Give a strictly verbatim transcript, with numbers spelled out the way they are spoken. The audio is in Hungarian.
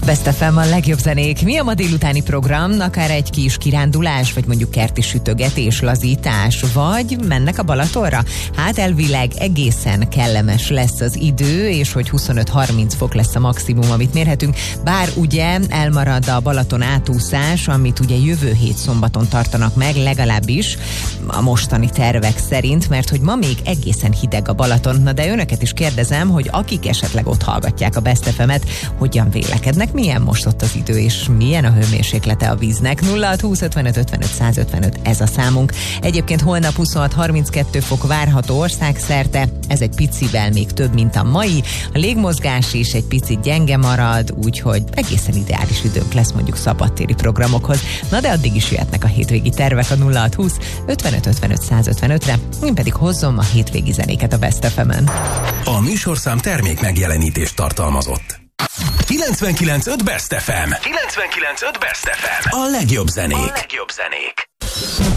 Best ef em, a legjobb zenék. Mi a ma délutáni program? Akár egy kis kirándulás, vagy mondjuk kerti sütögetés, lazítás, vagy mennek a Balatonra? Hát elvileg egészen kellemes lesz az idő, és hogy huszonöt-harminc fok lesz a maximum, amit mérhetünk. Bár ugye elmarad a Balaton átúszás, amit ugye jövő hét szombaton tartanak meg, legalábbis a mostani tervek szerint, mert hogy ma még egészen hideg a Balaton. Na de önöket is kérdezem, hogy akik esetleg ott hallgatják a Best ef emet, hogyan vélekednek, milyen most ott az idő, és milyen a hőmérséklete a víznek. nulla hat húsz ötvenöt ötvenöt százötvenöt ez a számunk. Egyébként holnap huszonhat-harminckettő fok várható országszerte, ez egy picivel még több, mint a mai. A légmozgás is egy picit gyenge marad, úgyhogy egészen ideális időnk lesz mondjuk szabadtéri programokhoz. Na de addig is jöhetnek a hétvégi tervek a nulla hat húsz ötvenöt ötvenöt százötvenötre, én pedig hozzom a hétvégi zenéket a Best ef emen. A műsorszám termék megjelenítést tartalmazott. kilencvenkilenc pont öt Best ef em. kilencvenkilenc pont öt Best ef em. A legjobb zenék. A legjobb zenék.